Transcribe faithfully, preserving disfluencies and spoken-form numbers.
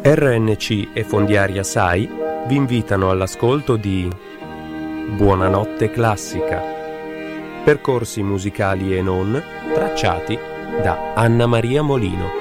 R N C e Fondiaria Sai vi invitano all'ascolto di Buonanotte Classica, percorsi musicali e non tracciati da Anna Maria Molino.